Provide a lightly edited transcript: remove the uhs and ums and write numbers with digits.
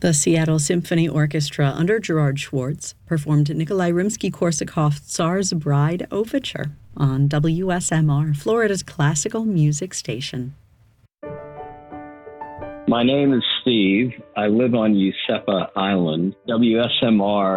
The Seattle Symphony Orchestra, under Gerard Schwartz, performed Nikolai Rimsky-Korsakov's Tsar's Bride Overture on WSMR, Florida's classical music station. My name is Steve. I live on Usepa Island. WSMR